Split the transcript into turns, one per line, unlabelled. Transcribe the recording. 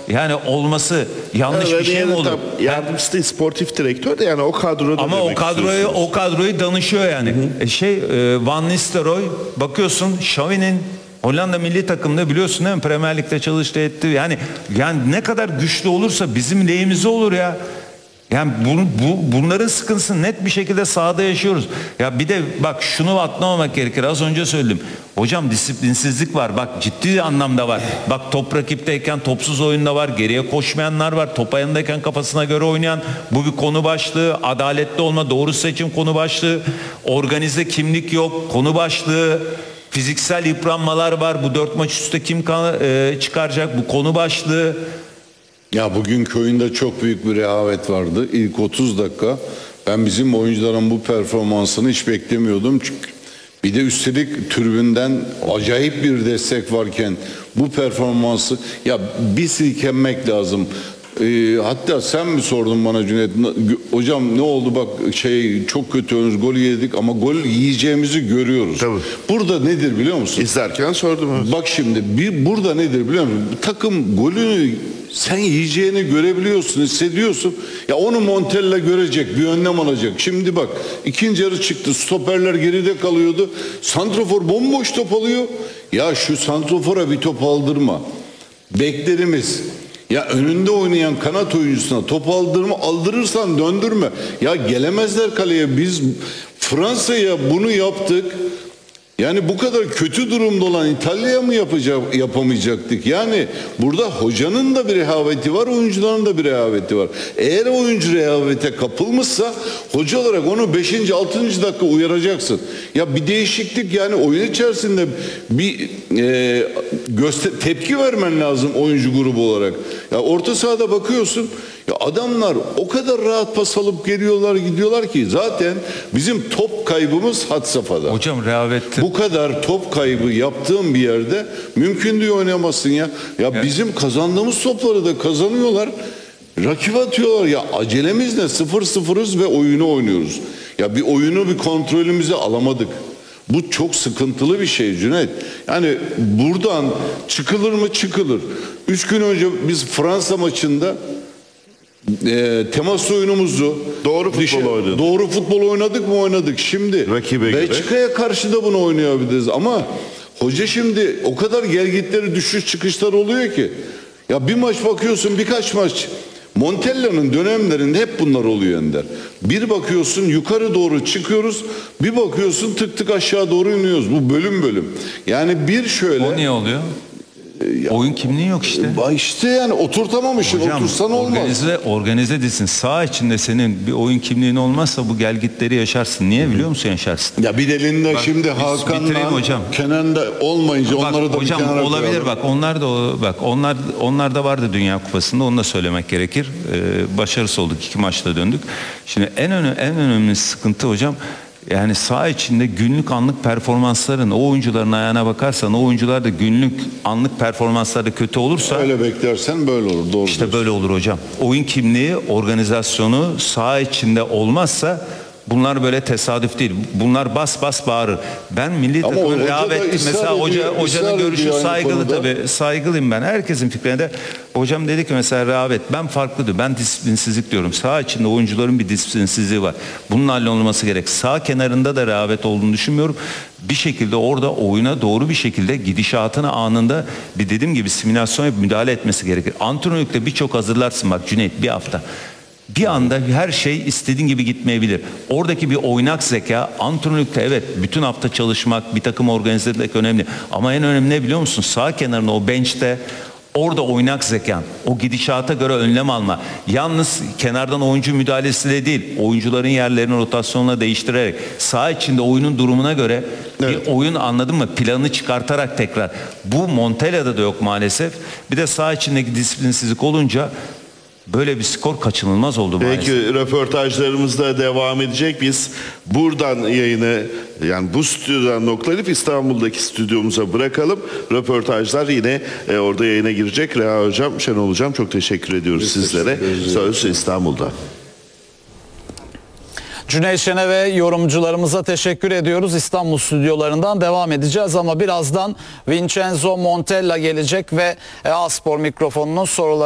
yani olması yanlış bir şey mi olur?
Yardımcısı değil, sportif direktör de yani o kadroda.
Ama o kadroyu danışıyor yani. Van Nistelrooy, bakıyorsun Xavi'nin Hollanda milli takımda, biliyorsun değil mi? Premier Lig'de çalıştı etti. Yani ne kadar güçlü olursa bizim lehimize olur ya. Yani bunların sıkıntısını net bir şekilde sahada yaşıyoruz. Ya bir de bak, şunu atlamamak gerekir. Az önce söyledim. Hocam disiplinsizlik var. Bak ciddi anlamda var. Bak top rakipteyken topsuz oyunda var. Geriye koşmayanlar var. Top ayağındayken kafasına göre oynayan. Bu bir konu başlığı. Adaletli olma, doğru seçim konu başlığı. Organize kimlik yok konu başlığı. Fiziksel yıpranmalar var. Bu 4 maç üstte kim çıkaracak? Bu konu başlığı.
Ya bugün köyünde çok büyük bir rehavet vardı. İlk 30 dakika ben bizim oyuncuların bu performansını hiç beklemiyordum. Çünkü bir de üstelik tribünden acayip bir destek varken bu performansı ya bir silkelenmek lazım. Hatta sen mi sordun bana Cüneyt? Hocam ne oldu bak çok kötü oynuyoruz, gol yedik ama gol yiyeceğimizi görüyoruz.
Tabii.
Burada nedir biliyor musun?
İzlerken sordum. Evet.
Bak şimdi burada nedir biliyor musun? Takım golünü sen yiyeceğini görebiliyorsun, hissediyorsun. Ya onu Montella görecek, bir önlem alacak. Şimdi bak ikinci yarı çıktı, stoperler geride kalıyordu. Santrafor bomboş top alıyor. Ya şu santrafora bir top aldırma. Beklerimiz. Ya önünde oynayan kanat oyuncusuna top aldırırsan döndürme. Ya gelemezler kaleye. Biz Fransa'ya bunu yaptık. Yani bu kadar kötü durumda olan İtalya'ya mı yapamayacaktık? Yani burada hocanın da bir rehaveti var, oyuncuların da bir rehaveti var. Eğer oyuncu rehavete kapılmışsa hoca olarak onu 5. 6. dakika uyaracaksın. Ya bir değişiklik, yani oyun içerisinde bir tepki vermen lazım oyuncu grubu olarak. Ya orta sahada bakıyorsun, ya adamlar o kadar rahat pas alıp geliyorlar gidiyorlar ki zaten bizim top kaybımız had safhada.
Hocam rehavette.
Bu kadar top kaybı yaptığım bir yerde mümkün değil oynamasın ya. Ya bizim kazandığımız topları da kazanıyorlar. Rakip atıyorlar ya, acelemiz ne? 0-0'ız ve oyunu oynuyoruz. Ya bir oyunu, bir kontrolümüze alamadık. Bu çok sıkıntılı bir şey Cüneyt. Yani buradan çıkılır mı? Çıkılır. 3 gün önce biz Fransa maçında temas oyunumuzu
doğru futbol
oynadık mı? Oynadık. Şimdi
rakibe
Belçika'ya karşı da bunu oynayabiliriz ama hoca şimdi o kadar gelgitleri, düşüş çıkışlar oluyor ki ya bir maç bakıyorsun, birkaç maç Montella'nın dönemlerinde hep bunlar oluyor Ender. Bir bakıyorsun yukarı doğru çıkıyoruz, bir bakıyorsun tık tık aşağı doğru iniyoruz. Bu bölüm bölüm. Yani bir şöyle.
O niye oluyor? Oyun kimliği yok işte.
İşte yani oturtamamışsın.
Hocam,
otursan olmaz.
Organize değilsin. Sağ içinde senin bir oyun kimliğin olmazsa bu gelgitleri yaşarsın. Niye biliyor musun yaşarsın?
Ya bir elinde şimdi Hakan'la Kenan'da olmayınca
bak,
onları da
hocam,
bir kenara
olabilir
koyalım.
Onlar da vardı Dünya Kupası'nda, onu da söylemek gerekir. Başarısız olduk, 2 maçta döndük. Şimdi en önemli sıkıntı hocam, yani saha içinde günlük anlık performansların, o oyuncuların ayağına bakarsan, o oyuncular da günlük anlık performansları kötü olursa
öyle beklersen böyle olur. Doğru
işte diyorsun. Böyle olur hocam. Oyun kimliği, organizasyonu saha içinde olmazsa bunlar böyle tesadüf değil. Bunlar bas bas bağırır. Ben milli takımın rehavet, mesela hocanın görüşü saygılı tabii. Saygılıyım ben. Herkesin fikrine de. Hocam dedi ki mesela rehavet. Ben farklıdır. Ben disiplinsizlik diyorum. Saha içinde oyuncuların bir disiplinsizliği var. Bunun hallolması gerek. Sağ kenarında da rehavet olduğunu düşünmüyorum. Bir şekilde orada oyuna doğru bir şekilde gidişatına anında bir dediğim gibi simülasyona müdahale etmesi gerekir. Antrenörlükte birçok hazırlarsın bak Cüneyt, bir hafta. Bir anda her şey istediğin gibi gitmeyebilir. Oradaki bir oynak zeka, antrenörlükte evet bütün hafta çalışmak, bir takım organize etmek önemli. Ama en önemli ne biliyor musun? Sağ kenarında o bench'te orada oynak zekan, o gidişata göre önlem alma. Yalnız kenardan oyuncu müdahalesiyle değil, oyuncuların yerlerini rotasyonla değiştirerek, sağ içinde oyunun durumuna göre bir oyun, anladın mı? Planı çıkartarak tekrar. Bu Montella'da da yok maalesef. Bir de sağ içindeki disiplinsizlik olunca böyle bir skor kaçınılmaz oldu maalesef.
Peki, röportajlarımız da devam edecek. Biz buradan yayını, yani bu stüdyodan noktalayıp İstanbul'daki stüdyomuza bırakalım. Röportajlar yine orada yayına girecek. Reha Hocam, Şenol Hocam, çok teşekkür ediyoruz sizlere. Söz İstanbul'da.
Cüneyt Şen'e ve yorumcularımıza teşekkür ediyoruz. İstanbul stüdyolarından devam edeceğiz ama birazdan Vincenzo Montella gelecek ve A-Spor mikrofonunun soruları